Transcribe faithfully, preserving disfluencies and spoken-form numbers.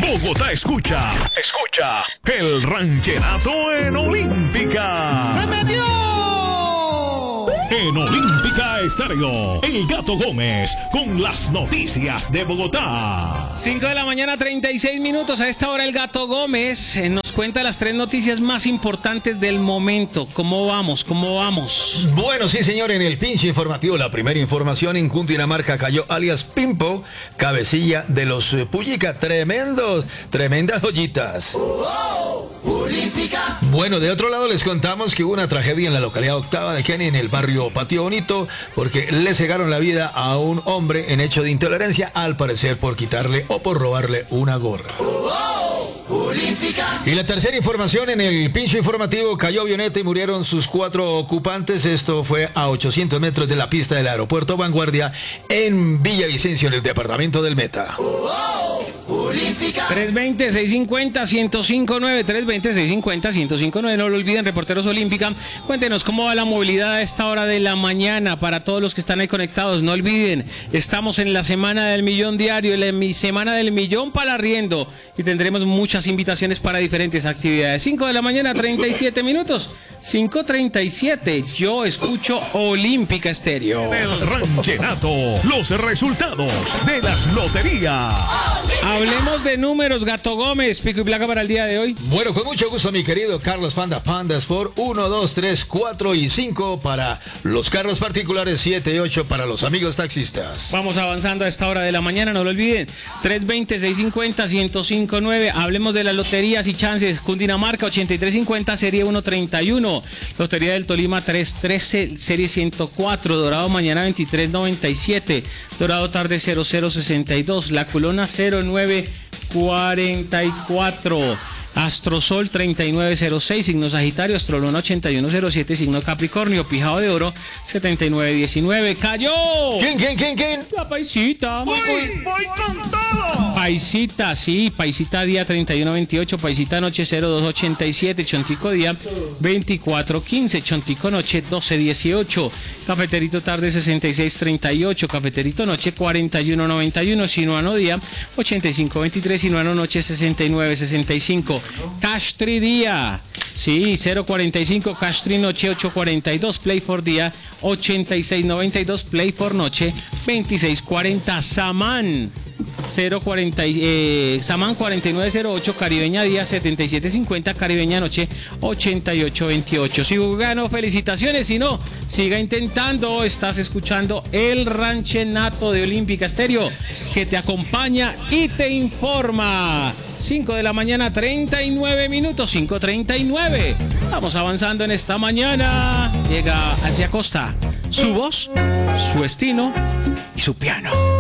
Bogotá escucha, escucha el ranchenato en Olímpica. ¡Se metió! En Olímpica Estéreo, El Gato Gómez con las noticias de Bogotá. cinco de la mañana, treinta y seis minutos. A esta hora El Gato Gómez eh, nos cuenta las tres noticias más importantes del momento. ¿Cómo vamos? ¿Cómo vamos? Bueno, sí, señor, en el pinche informativo, la primera información: en Cundinamarca cayó alias Pimpo, cabecilla de los eh, Pullica. Tremendos, tremendas joyitas. Oh, Olímpica. Bueno, de otro lado les contamos que hubo una tragedia en la localidad octava de Kennedy, en el barrio Patio Bonito, porque le cegaron la vida a un hombre en hecho de intolerancia, al parecer por quitarle o por robarle una gorra. Oh, Olímpica. Y la tercera información: en el pincho informativo cayó avioneta y murieron sus cuatro ocupantes. Esto fue a ochocientos metros de la pista del aeropuerto Vanguardia en Villavicencio, en el departamento del Meta. Oh, Olímpica. tres veinte, seiscientos cincuenta, ciento cinco nueve, tres veinte, seiscientos cincuenta, ciento cinco nueve. No lo olviden, reporteros Olímpica. Cuéntenos cómo va la movilidad a esta hora de la mañana para todos los que están ahí conectados. No olviden, estamos en la semana del millón diario, en la mi- semana del millón para arriendo, y tendremos muchas invitaciones para diferentes actividades. cinco de la mañana, treinta y siete minutos. cinco treinta y siete. Yo escucho Olímpica Estéreo. El ranchenato, los resultados de las loterías. Hablemos de números, Gato Gómez, pico y placa para el día de hoy. Bueno, con mucho gusto, mi querido Carlos Panda. Pandas por uno, dos, tres, cuatro y cinco para los carros particulares, siete y ocho para los amigos taxistas. Vamos avanzando a esta hora de la mañana, no lo olviden. tres veinte, seiscientos cincuenta, ciento cinco nueve. Hablemos de las loterías y chances. Cundinamarca ochenta y tres cincuenta, serie ciento treinta y uno. Lotería del Tolima trescientos trece, serie ciento cuatro. Dorado mañana veintitrés noventa y siete. Dorado tarde cero cero sesenta y dos. La Culona cero nueve cuarenta y cuatro. Astrosol treinta y nueve cero seis, signo Sagitario. Astrolona ochenta y uno cero siete, signo Capricornio. Pijado de Oro setenta y nueve diecinueve. ¡Cayó! ¿Quién, quién, quién, quién? La paisita. ¡Voy con todo! Paisita, sí, paisita día treinta y uno veintiocho, paisita noche cero dos ochenta y siete, chontico día veinticuatro quince, chontico noche doce dieciocho, cafeterito tarde sesenta y seis treinta y ocho, cafeterito noche cuarenta y uno noventa y uno, sinuano día ochenta y cinco veintitrés, sinuano noche sesenta y nueve sesenta y cinco, Castri día, sí, cero cuarenta y cinco, Castri noche ocho cuarenta y dos, Play for día ochenta y seis noventa y dos, Play for noche veintiséis cuarenta, Samán cero cuarenta, eh, Samán cuarenta y nueve cero ocho, Caribeña día setenta y siete cincuenta, Caribeña noche ochenta y ocho veintiocho. Si ganó, felicitaciones. Si no, siga intentando. Estás escuchando el ranchenato de Olímpica Estéreo, que te acompaña y te informa. cinco de la mañana, treinta y nueve minutos, cinco treinta y nueve. Vamos avanzando en esta mañana. Llega hacia Costa su voz, su estilo y su piano.